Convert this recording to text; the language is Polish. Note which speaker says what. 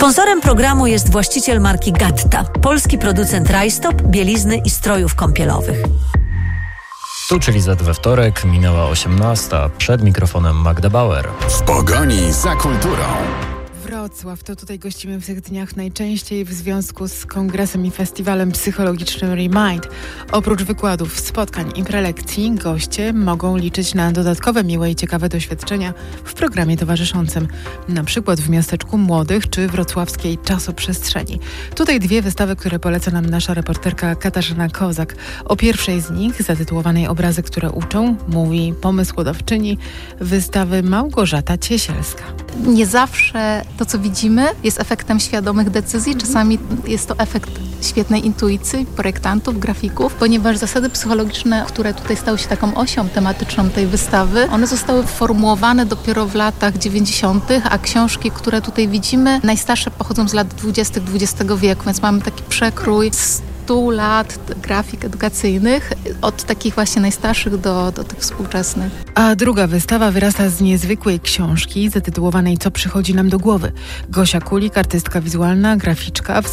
Speaker 1: Sponsorem programu jest właściciel marki Gatta, polski producent rajstop, bielizny i strojów kąpielowych.
Speaker 2: Tu, czyli we wtorek, minęła 18:00. Przed mikrofonem Magda Bauer.
Speaker 3: W pogoni za kulturą.
Speaker 4: Wrocław, to tutaj gościmy w tych dniach najczęściej w związku z kongresem i festiwalem psychologicznym Remind. Oprócz wykładów, spotkań i prelekcji, goście mogą liczyć na dodatkowe miłe i ciekawe doświadczenia w programie towarzyszącym. Na przykład w Miasteczku Młodych czy wrocławskiej Czasoprzestrzeni. Tutaj dwie wystawy, które poleca nam nasza reporterka Katarzyna Kozak. O pierwszej z nich, zatytułowanej Obrazy, które uczą, mówi pomysłodawczyni wystawy Małgorzata Ciesielska.
Speaker 5: Nie zawsze to, co widzimy, jest efektem świadomych decyzji. Czasami jest to efekt świetnej intuicji projektantów, grafików, ponieważ zasady psychologiczne, które tutaj stały się taką osią tematyczną tej wystawy, one zostały formułowane dopiero w latach 90., a książki, które tutaj widzimy, najstarsze pochodzą z lat 20. XX wieku, więc mamy taki przekrój 100 lat grafik edukacyjnych, od takich właśnie najstarszych do tych współczesnych.
Speaker 4: A druga wystawa wyrasta z niezwykłej książki zatytułowanej Co przychodzi nam do głowy. Gosia Kulik, artystka wizualna, graficzka,